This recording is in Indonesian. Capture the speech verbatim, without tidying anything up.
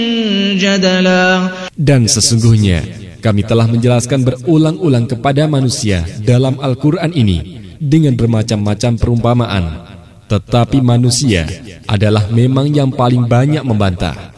جدلا. Dan sesungguhnya kami telah menjelaskan berulang-ulang kepada manusia dalam Al-Quran ini dengan bermacam-macam perumpamaan. Tetapi manusia adalah memang yang paling banyak membantah.